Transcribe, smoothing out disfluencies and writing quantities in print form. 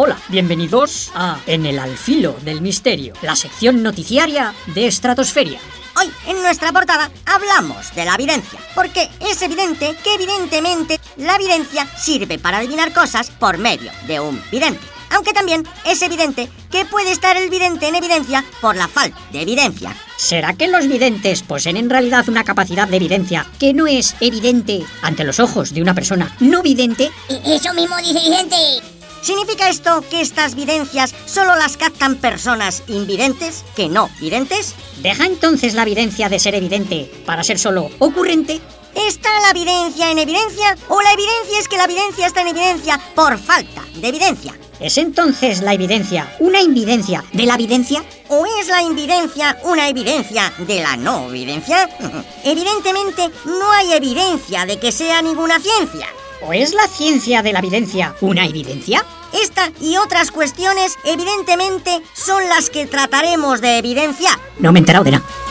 Hola, bienvenidos a En el Alfilo del Misterio, la sección noticiaria de Estratosferia. Hoy, en nuestra portada, hablamos de la evidencia, porque es evidente que evidentemente la evidencia sirve para adivinar cosas por medio de un vidente. Aunque también es evidente que puede estar el vidente en evidencia por la falta de evidencia. ¿Será que los videntes poseen en realidad una capacidad de evidencia que no es evidente ante los ojos de una persona no vidente? Eso mismo dice vidente. ¿Significa esto que estas videncias solo las captan personas invidentes, que no videntes? ¿Deja entonces la evidencia de ser evidente para ser solo ocurrente? ¿Está la evidencia en evidencia o la evidencia es que la evidencia está en evidencia por falta de evidencia? ¿Es entonces la evidencia una invidencia de la evidencia? ¿O es la invidencia una evidencia de la no evidencia? Evidentemente no hay evidencia de que sea ninguna ciencia. ¿O es la ciencia de la evidencia una evidencia? Esta y otras cuestiones evidentemente son las que trataremos de evidenciar. No me he enterado de nada.